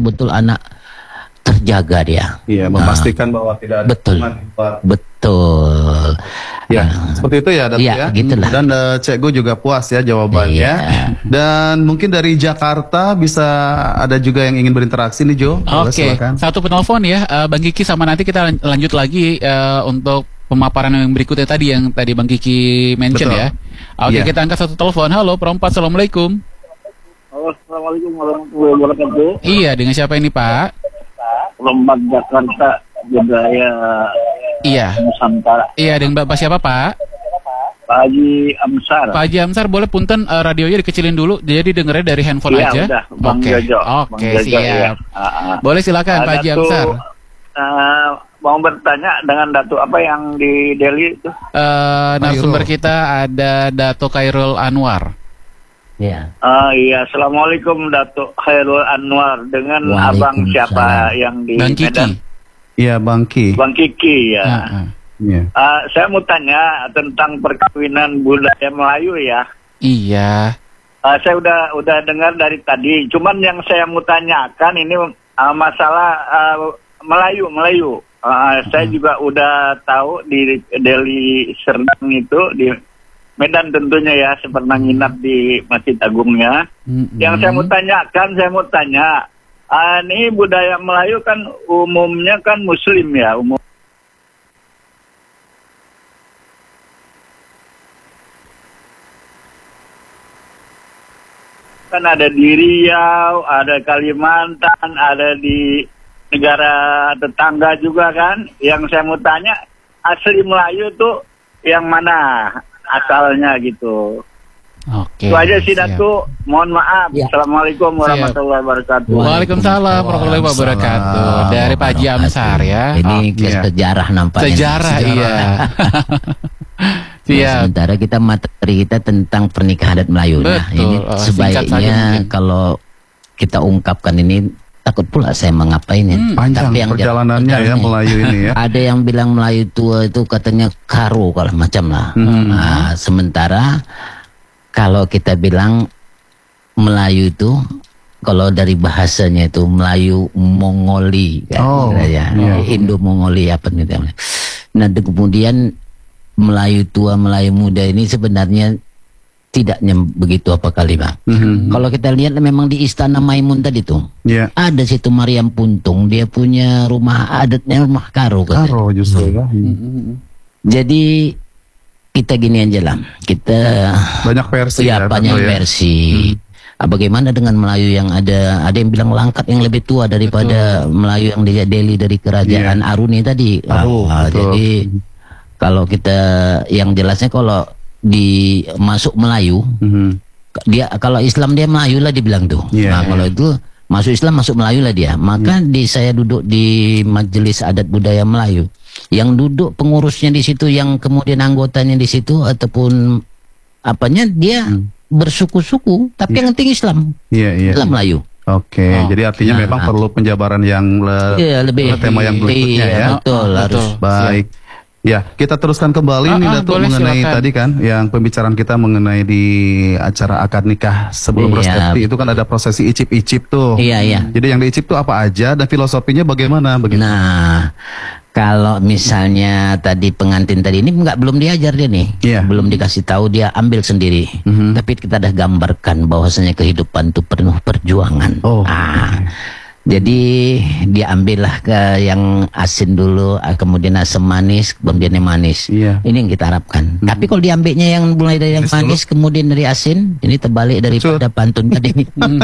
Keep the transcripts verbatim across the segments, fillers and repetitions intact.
betul-betul anak terjaga dia. Iya, memastikan nah, bahwa tidak ada betul, betul. Ya, uh, seperti itu ya, Datuk ya. ya. Gitulah. Dan uh, Cikgu juga puas ya jawabannya. Iya. Dan mungkin dari Jakarta bisa ada juga yang ingin berinteraksi nih, Jo. Oke, okay. Satu penelpon ya, uh, Bang Kiki, sama nanti kita lanjut lagi uh, untuk pemaparan yang berikutnya tadi yang tadi Bang Kiki mention. Betul. Ya. Oke, okay, yeah. Kita angkat satu telepon. Halo, perempat, assalamualaikum. Halo, assalamualaikum warahmatullahi wabarakatuh. Iya, dengan siapa ini Pak? Lembag Jakarta Budaya Iya. Nusantara. Iya, dengan Bapak siapa Pak? Pak Haji Amsar. Pak Haji Amsar, boleh punten uh, radionya dikecilin dulu, jadi dengernya dari handphone iya, aja. Udah, Bang Oke, Jojo. Oke, Bang Jojo, siap. ya. uh, uh. Boleh silakan uh, Pak Haji Amsar. Uh, mau bertanya dengan Datuk apa yang di Delhi itu? Uh, narasumber kita ada Datuk Khairul Anwar. Ya. Uh, iya, assalamualaikum Datuk Khairul Anwar dengan abang siapa yang di Bang Medan? Iya, Bang Ki. Bang Kiki ya. Uh, uh. Yeah. Uh, saya mau tanya tentang perkawinan budaya Melayu ya. Iya. Uh, saya udah udah dengar dari tadi. Cuman yang saya mau tanyakan ini uh, masalah uh, Melayu Melayu. Uh, hmm. Saya juga udah tahu di Delhi Serdang itu di Medan tentunya ya. Saya pernah nginap di Masjid Agungnya. Hmm. Yang saya mau tanyakan, saya mau tanya. Uh, ini budaya Melayu kan umumnya kan Muslim ya, umum. Kan ada di Riau, ada Kalimantan, ada di negara tetangga juga kan. Yang saya mau tanya, asli Melayu tuh yang mana asalnya gitu. Oke. Itu aja sih Datuk. Mohon maaf. Ya. Assalamualaikum warahmatullahi wabarakatuh. Waalaikumsalam warahmatullahi wabarakatuh. Dari Pak Haji Amsar ya. Ini oh, ke iya. sejarah nampaknya. Sejarah, sejarah. Iya. Nah, sementara kita materi kita tentang pernikahan adat Melayu. Nah, ini oh, sebaiknya kalau kita ungkapkan ini takut pula saya mengapainnya. Hmm, panjang Tapi yang perjalanannya ya Melayu ini ya. Ada yang bilang Melayu tua itu katanya karo kalau macam lah. Hmm. Nah, sementara kalau kita bilang Melayu itu, kalau dari bahasanya itu Melayu Mongoli, kan? Oh, ya, iya. Indo-Mongoli apa gitu. Nah, kemudian Melayu tua, Melayu muda ini sebenarnya tidaknya begitu apa kali Bang. Mm-hmm. Kalau kita lihat memang di Istana Maimun tadi tuh, yeah. ada situ Mariam Puntung, dia punya rumah adatnya rumah karo. Karo justru ya. Mm-hmm. Jadi kita gini aja lah, kita banyak versi ya, ya banyak ya. versi. Hmm. Bagaimana dengan Melayu yang ada, ada yang bilang Langkat yang lebih tua daripada betul. Melayu yang di Delhi dari kerajaan yeah. Aruni tadi. Aru, ah, jadi kalau kita yang jelasnya kalau di masuk Melayu, mm-hmm. dia kalau Islam dia Melayu lah dibilang tuh. Yeah, nah kalau yeah. itu masuk Islam masuk Melayu lah dia. Maka hmm. di saya duduk di Majelis Adat Budaya Melayu. Yang duduk pengurusnya di situ, yang kemudian anggotanya di situ ataupun apanya dia hmm. bersuku-suku, tapi yeah. yang penting Islam, yeah, yeah. Islam Melayu. Oke, okay. oh. jadi artinya nah, memang nah. perlu penjabaran yang le yeah, lebih tema yang berikutnya iya, ya. Betul, oh, harus betul. Baik. Siap. Ya, kita teruskan kembali ah, nih ah, Datuk mengenai silakan. Tadi kan yang pembicaraan kita mengenai di acara akad nikah sebelum iya. resepsi itu kan ada prosesi icip-icip tuh. Iya, iya. Jadi yang diicip tuh apa aja dan filosofinya bagaimana begitu? Nah, kalau misalnya tadi pengantin tadi ini nggak belum diajar dia nih, yeah. belum dikasih tahu, dia ambil sendiri. Mm-hmm. Tapi kita dah gambarkan bahwasanya kehidupan itu penuh perjuangan. Oh. Ah. Jadi diambillah ke yang asin dulu, kemudian asam manis, kemudian yang manis. Iya. Ini yang kita harapkan. Hmm. Tapi kalau diambilnya yang mulai dari yang manis, kemudian dari asin, ini terbalik daripada pantun tadi.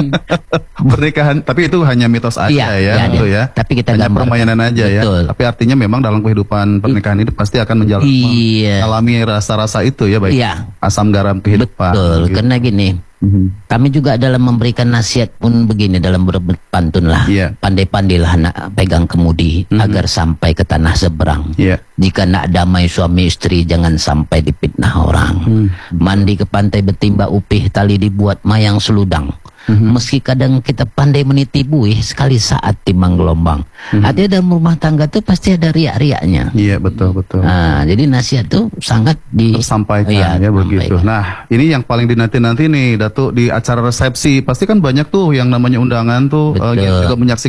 Pernikahan, tapi itu hanya mitos aja iya, ya, ya, ya. Tapi kita hanya gambar. Permainan aja Betul. Ya. Tapi artinya memang dalam kehidupan pernikahan ini pasti akan menjalani, iya. mengalami rasa-rasa itu ya, baik. Iya. Asam garam kehidupan. Betul. Gitu. Karena gini. Mm-hmm. Kami juga dalam memberikan nasihat pun begini dalam berpantun lah, yeah. pandai-pandailah nak pegang kemudi mm-hmm. agar sampai ke tanah seberang. Yeah. Jika nak damai suami istri jangan sampai dipitnah orang. Mm-hmm. Mandi ke pantai bertimba upih, tali dibuat mayang seludang. Mm-hmm. Meski kadang kita pandai meniti buih, sekali saat timang gelombang. Mm-hmm. Artinya dalam rumah tangga tuh pasti ada riak-riaknya. Iya, betul betul. Nah, jadi nasihat tuh sangat disampaikan ya, ya begitu. Nah, ini yang paling dinanti-nanti nih Datuk di acara resepsi. Pasti kan banyak tuh yang namanya undangan tuh uh, yang juga menyaksikan